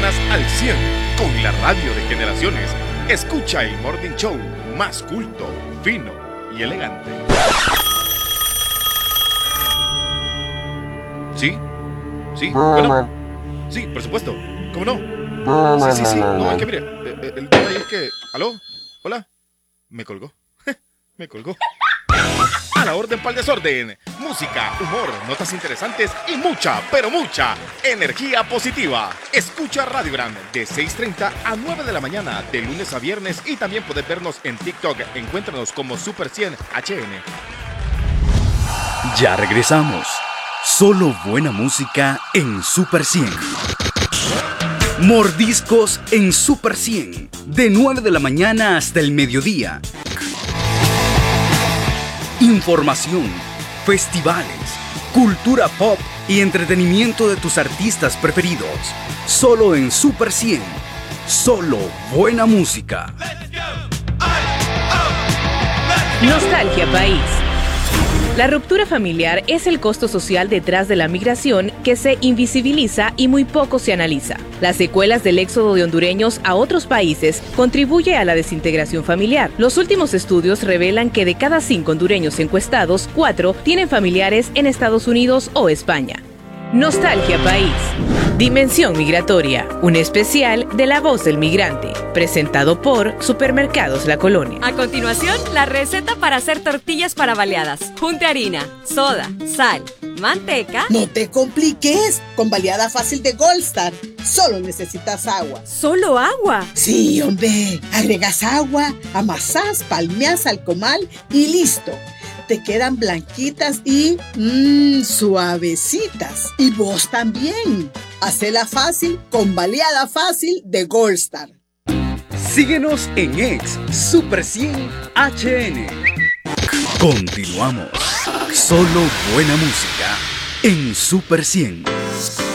mañanas al 100 con la radio de generaciones. Escucha el Morning Show más culto, fino y elegante. ¿Sí? ¿Sí? Bueno. Sí, por supuesto. ¿Cómo no? Sí. No, es que mire, el tema ahí es que... ¿Aló? ¿Hola? Me colgó. Me colgó. A la orden para el desorden. Música, humor, notas interesantes y mucha, pero mucha energía positiva. Escucha Radio Grande de 6:30 a 9 de la mañana, de lunes a viernes. Y también puedes vernos en TikTok. Encuéntranos como Super 100 HN. Ya regresamos. Solo buena música en Super 100. Mordiscos en Super 100. De 9 de la mañana hasta el mediodía. Información, festivales, cultura pop y entretenimiento de tus artistas preferidos. Solo en Super 100. Solo buena música. Nostalgia País. La ruptura familiar es el costo social detrás de la migración que se invisibiliza y muy poco se analiza. Las secuelas del éxodo de hondureños a otros países contribuye a la desintegración familiar. Los últimos estudios revelan que de cada 5 hondureños encuestados, 4 tienen familiares en Estados Unidos o España. Nostalgia País. Dimensión Migratoria, un especial de La Voz del Migrante, presentado por Supermercados La Colonia. A continuación, la receta para hacer tortillas para baleadas. Junte harina, soda, sal, manteca. No te compliques, con baleada fácil de Gold Star. Solo necesitas agua. ¿Solo agua? Sí, hombre. Agregas agua, amasás, palmeás al comal y listo. Te quedan blanquitas y suavecitas. Y vos también. Hacela fácil con baleada fácil de Gold Star. Síguenos en X Super 100 HN. Continuamos. Solo buena música en Super 100.